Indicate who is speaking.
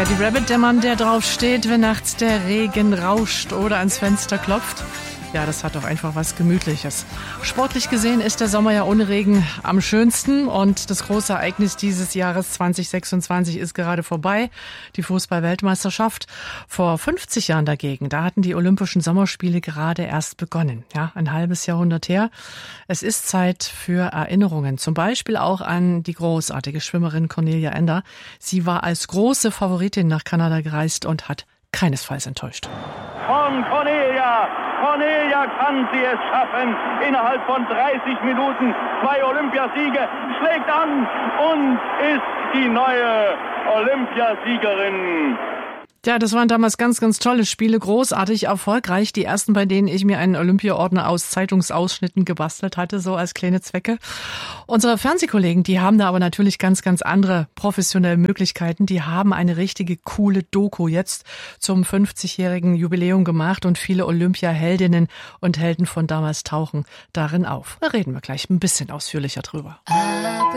Speaker 1: Eddie Rabbitt, der Mann, der drauf steht, wenn nachts der Regen rauscht oder ans Fenster klopft. Ja, das hat doch einfach was Gemütliches. Sportlich gesehen ist der Sommer ja ohne Regen am schönsten und das große Ereignis dieses Jahres 2026 ist gerade vorbei, die Fußball-Weltmeisterschaft. Vor 50 Jahren dagegen, da hatten die Olympischen Sommerspiele gerade erst begonnen, ja, ein halbes Jahrhundert her. Es ist Zeit für Erinnerungen, zum Beispiel auch an die großartige Schwimmerin Cornelia Ender. Sie war als große Favoritin nach Kanada gereist und hat keinesfalls enttäuscht.
Speaker 2: Von Cornelia kann sie es schaffen. Innerhalb von 30 Minuten 2 Olympiasiege, schlägt an und ist die neue Olympiasiegerin.
Speaker 1: Ja, das waren damals ganz, ganz tolle Spiele, großartig erfolgreich. Die ersten, bei denen ich mir einen Olympiaordner aus Zeitungsausschnitten gebastelt hatte, so als kleine Zwecke. Unsere Fernsehkollegen, die haben da aber natürlich ganz, ganz andere professionelle Möglichkeiten. Die haben eine richtige coole Doku jetzt zum 50-jährigen Jubiläum gemacht und viele Olympia-Heldinnen und Helden von damals tauchen darin auf. Da reden wir gleich ein bisschen ausführlicher drüber.